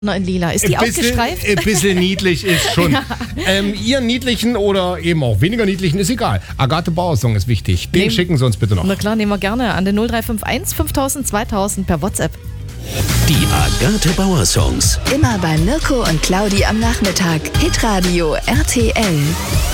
In lila. Ist die ausgestreift? Ein bisschen niedlich ist schon. Ja. Ihr niedlichen oder eben auch weniger niedlichen ist egal. Agathe Bauer Song ist wichtig. Den schicken Sie uns bitte noch. Na klar, nehmen wir gerne an den 0351 5000 2000 per WhatsApp. Die Agathe Bauer Songs. Immer bei Mirko und Claudi am Nachmittag. Hitradio RTL.